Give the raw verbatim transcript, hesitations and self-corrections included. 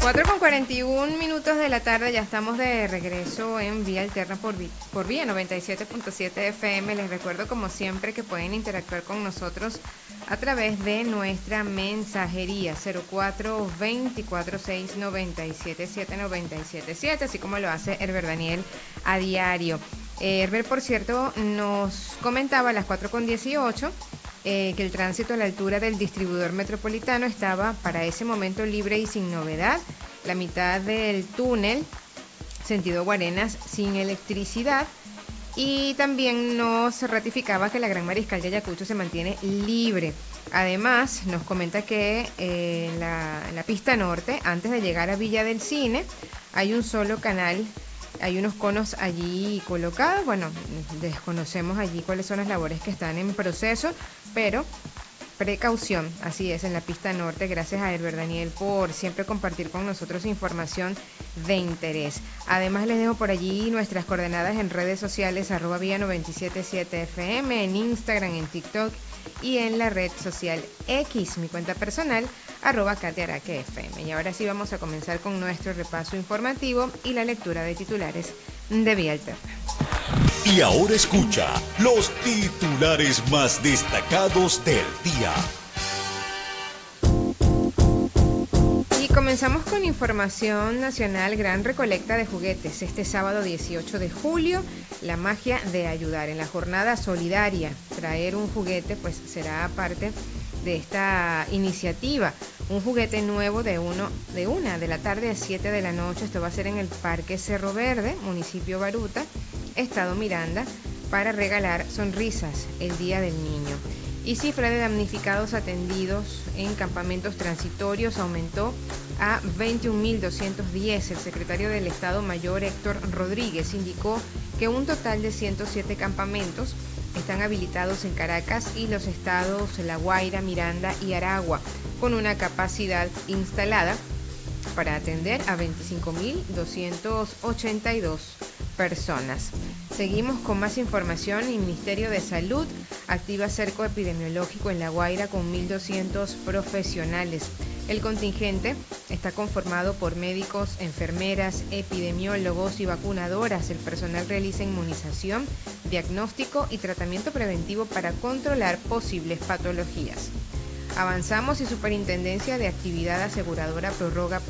cuatro con cuarenta y un minutos de la tarde, ya estamos de regreso en Vía Alterna por, Vi- por Vía noventa y siete punto siete F M. Les recuerdo como siempre que pueden interactuar con nosotros a través de nuestra mensajería cero cuatro veinticuatro seis noventa y siete siete noventa y siete siete, así como lo hace Herbert Daniel a diario. Eh, Herbert, por cierto, nos comentaba a las cuatro con dieciocho eh, que el tránsito a la altura del distribuidor metropolitano estaba para ese momento libre y sin novedad. La mitad del túnel, sentido Guarenas, sin electricidad. Y también nos ratificaba que la Gran Mariscal de Ayacucho se mantiene libre. Además, nos comenta que eh, en, la, en la pista norte, antes de llegar a Villa del Cine, hay un solo canal, hay unos conos allí colocados. Bueno, desconocemos allí cuáles son las labores que están en proceso, pero precaución, así es, en la pista norte. Gracias a Herbert Daniel por siempre compartir con nosotros información de interés. Además, les dejo por allí nuestras coordenadas en redes sociales, arroba vía noventa y siete punto siete F M, en Instagram, en TikTok y en la red social X, mi cuenta personal, arroba Katearaque F M. Y ahora sí vamos a comenzar con nuestro repaso informativo y la lectura de titulares de Vía Alterna. Y ahora escucha los titulares más destacados del día. Y comenzamos con información nacional. Gran recolecta de juguetes este sábado dieciocho de julio. La magia de ayudar en la jornada solidaria. Traer un juguete pues será parte de esta iniciativa. Un juguete nuevo de uno de una de la tarde a siete de la noche. Esto va a ser en el Parque Cerro Verde, municipio Baruta, Estado Miranda, para regalar sonrisas el Día del Niño. Y cifra de damnificados atendidos en campamentos transitorios aumentó a veintiún mil doscientos diez. El secretario del Estado Mayor, Héctor Rodríguez, indicó que un total de ciento siete campamentos están habilitados en Caracas y los estados La Guaira, Miranda y Aragua, con una capacidad instalada para atender a veinticinco mil doscientos ochenta y dos personas. Seguimos con más información. El Ministerio de Salud activa cerco epidemiológico en La Guaira con mil doscientos profesionales. El contingente está conformado por médicos, enfermeras, epidemiólogos y vacunadoras. El personal realiza inmunización, diagnóstico y tratamiento preventivo para controlar posibles patologías. Avanzamos y Superintendencia de Actividad Aseguradora prorroga